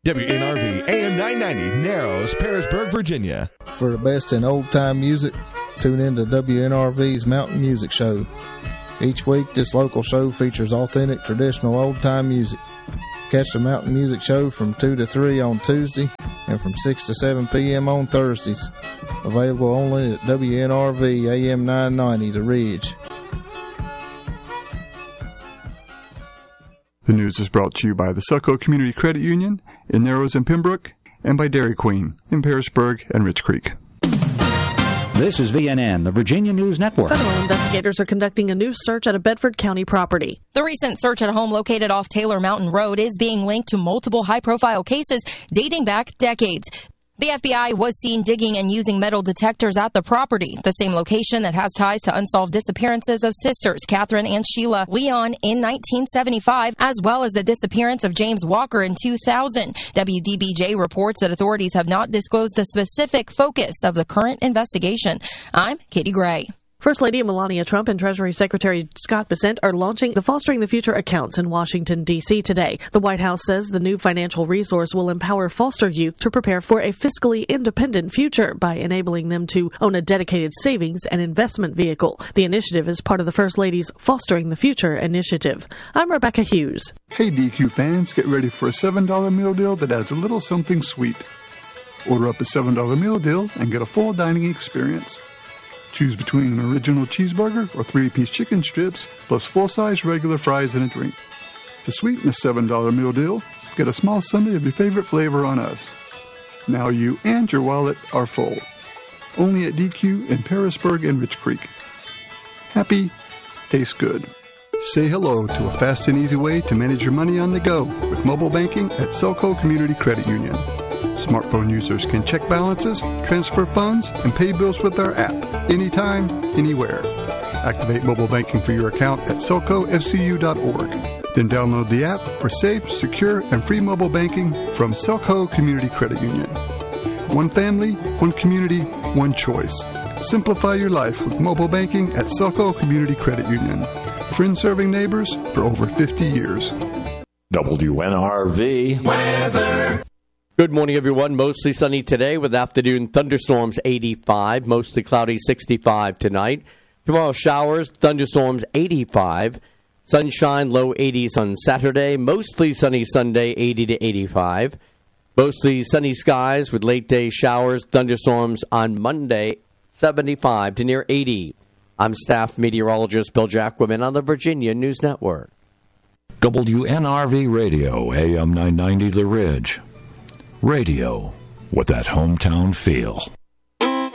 WNRV AM 990, Narrows, Parisburg, Virginia. For the best in old-time music, tune in to WNRV's Mountain Music Show. Each week, this local show features authentic, traditional old-time music. Catch the Mountain Music Show from 2 to 3 on Tuesday and from 6 to 7 p.m. on Thursdays. Available only at WNRV AM 990, The Ridge. The news is brought to you by the Selco Community Credit Union in Narrows and Pembroke, and by Dairy Queen in Parisburg and Rich Creek. This is VNN, the Virginia News Network. Federal investigators are conducting a new search at a Bedford County property. The recent search at a home located off Taylor Mountain Road is being linked to multiple high-profile cases dating back decades. The FBI was seen digging and using metal detectors at the property, the same location that has ties to unsolved disappearances of sisters Catherine and Sheila Leon in 1975, as well as the disappearance of James Walker in 2000. WDBJ reports that authorities have not disclosed the specific focus of the current investigation. I'm Katie Gray. First Lady Melania Trump and Treasury Secretary Scott Bessent are launching the Fostering the Future accounts in Washington, D.C. today. The White House says the new financial resource will empower foster youth to prepare for a fiscally independent future by enabling them to own a dedicated savings and investment vehicle. The initiative is part of the First Lady's Fostering the Future initiative. I'm Rebecca Hughes. Hey DQ fans, get ready for a $7 meal deal that adds a little something sweet. Order up a $7 meal deal and get a full dining experience. Choose between an original cheeseburger or 3-piece chicken strips, plus full-size regular fries and a drink. To sweeten the $7 meal deal, get a small sundae of your favorite flavor on us. Now you and your wallet are full. Only at DQ in Parisburg and Rich Creek. Happy, tastes good. Say hello to a fast and easy way to manage your money on the go with mobile banking at Selco Community Credit Union. Smartphone users can check balances, transfer funds, and pay bills with our app anytime, anywhere. Activate mobile banking for your account at selcofcu.org. Then download the app for safe, secure, and free mobile banking from Selco Community Credit Union. One family, one community, one choice. Simplify your life with mobile banking at Selco Community Credit Union. Friends serving neighbors for over 50 years. WNRV weather. Good morning, everyone. Mostly sunny today with afternoon thunderstorms 85, mostly cloudy 65 tonight. Tomorrow showers, thunderstorms 85, sunshine low 80s on Saturday, mostly sunny Sunday 80 to 85. Mostly sunny skies with late day showers, thunderstorms on Monday 75 to near 80. I'm staff meteorologist Bill Jacquemin on the Virginia News Network. WNRV Radio, AM 990 The Ridge. Radio with that hometown feel.